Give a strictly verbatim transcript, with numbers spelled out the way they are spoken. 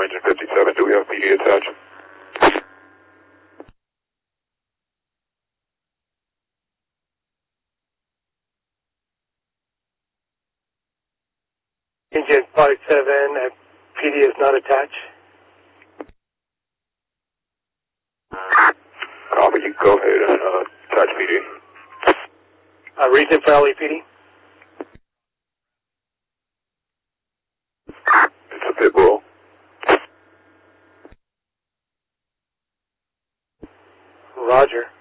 engine fifty-seven, do we have P D attached? Engine five seven, uh, P D is not attached. Copy, you go ahead and uh, attach P D. Uh, reason for L A P D? It's a pit bull. Roger.